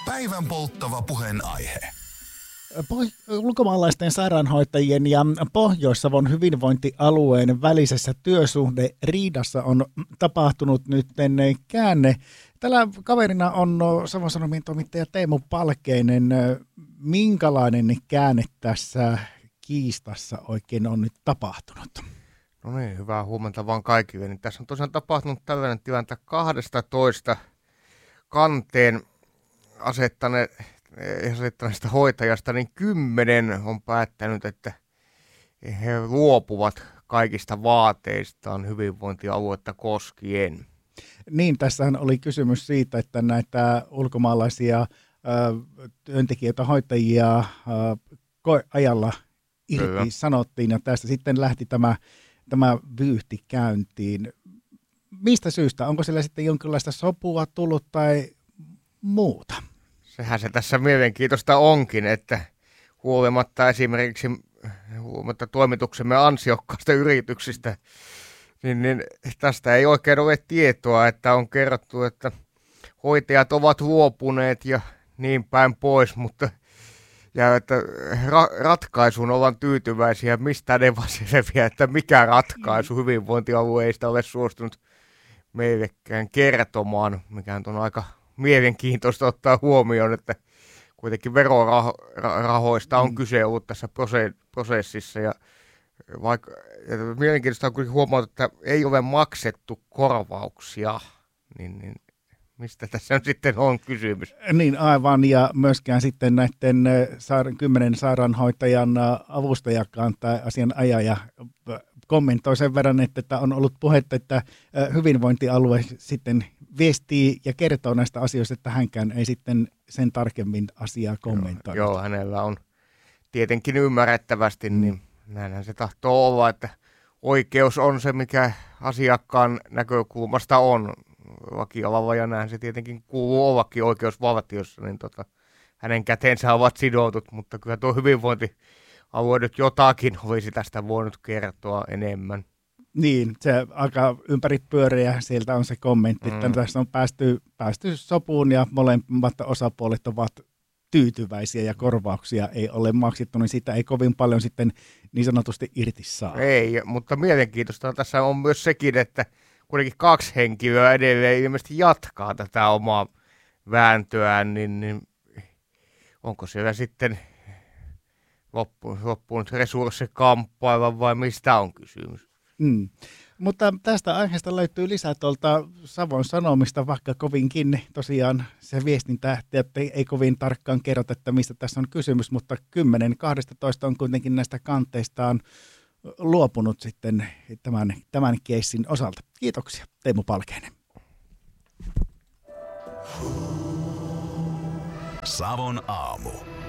Päivän polttava puheenaihe. Ulkomaalaisten sairaanhoitajien ja Pohjois-Savon hyvinvointialueen välisessä työsuhderiidassa on tapahtunut nyt käänne. Tällä kaverina on Savon Sanomien toimittaja Teemu Palkeinen. Minkälainen käänne tässä kiistassa oikein on nyt tapahtunut? No niin, hyvää huomenta vaan kaikille. Niin tässä on tosiaan tapahtunut tällainen tilanne, 12 kanteen asettaneesta hoitajasta, niin 10 on päättänyt, että he luopuvat kaikista vaateistaan hyvinvointialuetta koskien. Niin, tässähän oli kysymys siitä, että näitä ulkomaalaisia työntekijöitä, hoitajia koeajalla irti sanottiin, ja tästä sitten lähti tämä vyyhti käyntiin. Mistä syystä? Onko siellä sitten jonkinlaista sopua tullut tai muuta? Sehän se tässä mielenkiintoista onkin, että huolimatta esimerkiksi toimituksemme ansiokkaista yrityksistä, niin tästä ei oikein ole tietoa, että on kerrottu, että hoitajat ovat luopuneet ja niin päin pois, mutta ja että ratkaisuun ollaan tyytyväisiä, mistä ne vaan selviää, että mikä ratkaisu hyvinvointialueista ole suostunut meillekään kertomaan, mikä on aika mielenkiintoista ottaa huomioon, että kuitenkin verorahoista on kyse ollut tässä prosessissa. Ja mielenkiintoista on kuitenkin huomata, että ei ole maksettu korvauksia, niin mistä tässä on sitten on kysymys? Niin aivan, ja myöskään sitten näiden 10 sairaanhoitajan avustajakaan tai asianajaja kommentoi sen verran, että on ollut puhetta, että hyvinvointialue sitten viestii ja kertoo näistä asioista, että hänkään ei sitten sen tarkemmin asiaa kommentoi. Joo, hänellä on tietenkin ymmärrettävästi, niin näinhän se tahtoo olla, että oikeus on se, mikä asiakkaan näkökulmasta on lakialalla, ja näin se tietenkin kuuluu ollakin oikeusvaltiossa, niin hänen käteensä ovat sidotut, mutta kyllä tuo hyvinvointialue nyt jotakin olisi tästä voinut kertoa enemmän. Niin, se aika ympäri pyöreä, sieltä on se kommentti, että tässä on päästy sopuun ja molemmat osapuolet ovat tyytyväisiä ja korvauksia ei ole maksettu, niin siitä ei kovin paljon sitten niin sanotusti irti saa. Ei, mutta mielenkiintoista tässä on myös sekin, että kuitenkin 2 henkilöä edelleen ilmeisesti jatkaa tätä omaa vääntöään, niin onko siellä sitten loppunut resurssikamppailu vai mistä on kysymys? Mutta tästä aiheesta löytyy lisää tuolta Savon Sanomista, vaikka kovinkin tosiaan se viestintä, että ei kovin tarkkaan kerrota, että mistä tässä on kysymys, mutta 10-12 on kuitenkin näistä kanteistaan luopunut sitten tämän keissin osalta. Kiitoksia, Teemu Palkeinen. Savon aamu.